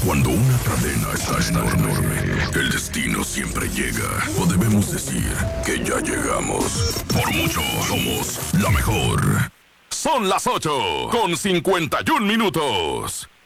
Cuando una cadena está enorme, el destino siempre llega. O debemos decir que ya llegamos. Por mucho, somos la mejor. Son las 8:51.